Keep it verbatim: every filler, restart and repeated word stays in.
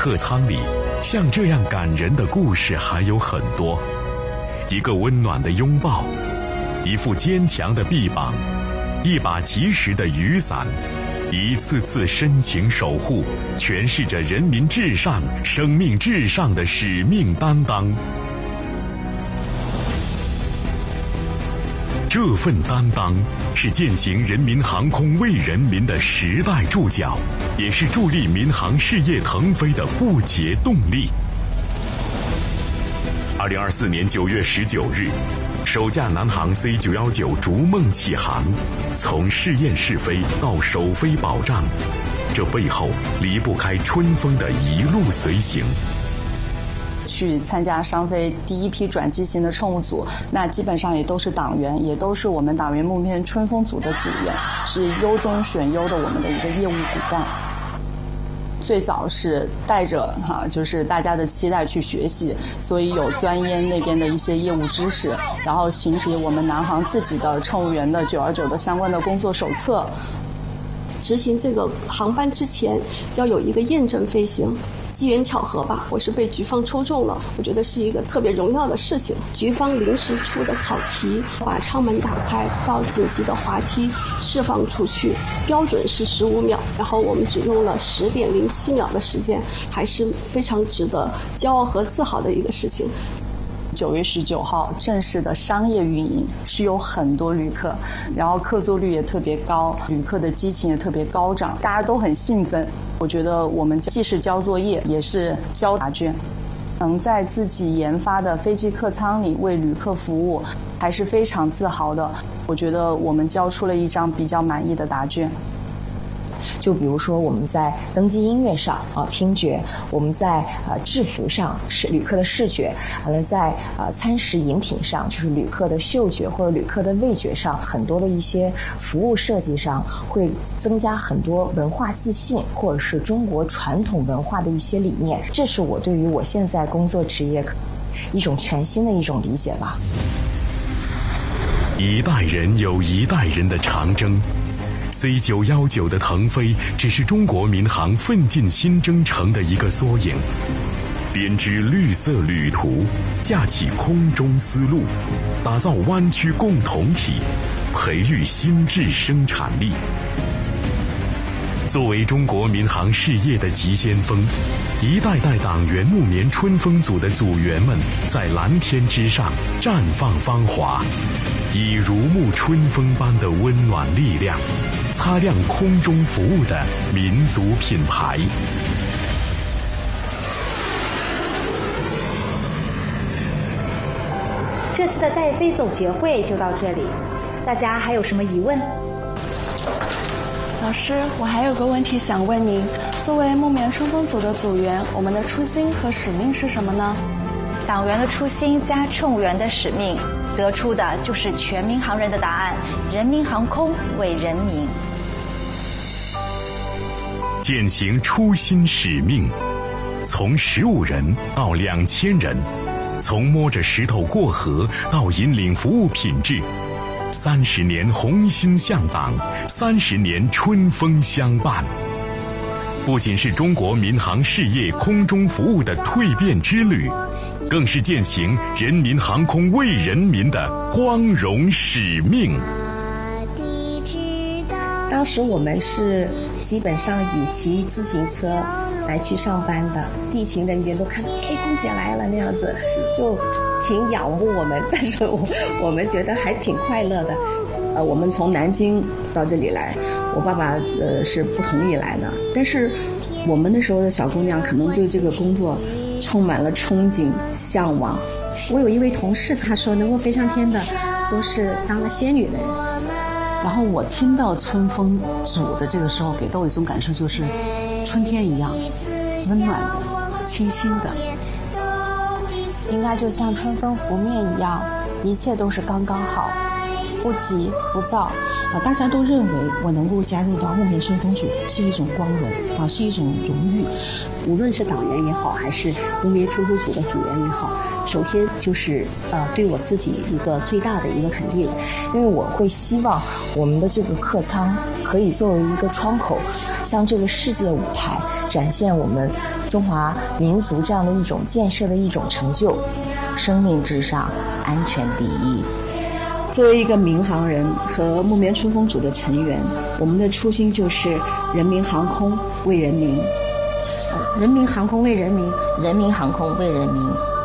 客舱里，像这样感人的故事还有很多。一个温暖的拥抱，一副坚强的臂膀，一把及时的雨伞，一次次深情守护，诠释着人民至上、生命至上的使命担当。这份担当是践行人民航空为人民的时代注脚，也是助力民航事业腾飞的不竭动力。二零二四年九月十九日，首架南航 C 九一九逐梦起航，从试验试飞到首飞保障，这背后离不开春风的一路随行。 去参加商飞第一批转机型的乘务组，那基本上也都是党员，也都是我们党员木面春风组的组员，是优中选优的我们的一个业务骨干。最早是带着哈、啊，就是大家的期待去学习，所以有钻研那边的一些业务知识，然后形成我们南航自己的乘务员的九二九的相关的工作手册。 执行这个航班之前要有一个验证飞行，机缘巧合吧，我是被局方抽中了，我觉得是一个特别荣耀的事情。局方临时出的考题，把舱门打开到紧急的滑梯释放出去，标准是十五秒，然后我们只用了十点零七秒的时间，还是非常值得骄傲和自豪的一个事情。 九月十九号正式的商业运营是有很多旅客，然后客座率也特别高，旅客的激情也特别高涨，大家都很兴奋。我觉得我们既是交作业，也是交答卷，能在自己研发的飞机客舱里为旅客服务，还是非常自豪的。我觉得我们交出了一张比较满意的答卷。 就比如说我们在登机音乐上啊，听觉；我们在呃制服上是旅客的视觉，完了在呃餐食饮品上就是旅客的嗅觉或者旅客的味觉上，很多的一些服务设计上会增加很多文化自信或者是中国传统文化的一些理念。这是我对于我现在工作职业一种全新的一种理解吧。 一代人有一代人的长征。C 九一九的腾飞只是中国民航奋进新征程的一个缩影，编织绿色旅途，架起空中丝路，打造湾区共同体，培育新质生产力。作为中国民航事业的急先锋，一代代党员木棉春风组的组员们在蓝天之上绽放芳华，以如沐春风般的温暖力量，擦亮空中服务的民族品牌。 这次的带飞总结会就到这里，大家还有什么疑问？ 老师，我还有个问题想问您，作为木棉春风组的组员，我们的初心和使命是什么呢？ 党员的初心加乘务员的使命，得出的就是全民航人的答案：人民航空为人民。 践行初心使命，从十五人到两千人，从摸着石头过河到引领服务品质，三十年红心向党，三十年春风相伴。不仅是中国民航事业空中服务的蜕变之旅，更是践行人民航空为人民的光荣使命。 当时我们是基本上以骑自行车来去上班的，地勤人员都看到哎空姐来了那样子，就挺仰慕我们，但是我我们觉得还挺快乐的。 呃，我们从南京到这里来，我爸爸呃是不同意来的，但是我们那时候的小姑娘可能对这个工作充满了憧憬向往。 我有一位同事，他说能够飞上天的都是当了仙女的人。 然后我听到春风组的这个时候，给到我一种感受，就是春天一样温暖的、清新的。 应该就像春风拂面一样，一切都是刚刚好，不急不躁。 啊，大家都认为我能够加入到木棉春风组是一种光荣啊，是一种荣誉。 无论是党员也好，还是木棉春风组的组员也好，首先就是呃对我自己一个最大的一个肯定， 因为我会希望我们的这个客舱可以作为一个窗口，向这个世界舞台展现我们中中华民族这样的一种建设的一种成就。 生命至上，安全第一。 作为一个民航人和木棉春风组的成员，我们的初心就是人民航空为人民。 人民航空为人民， 人民航空为人民。